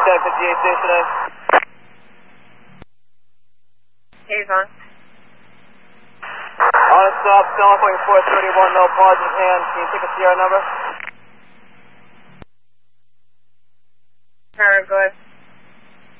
1058 station A. Avon. On a stop, California 431, no positive hand. Can you take a CR number? Alright, go ahead.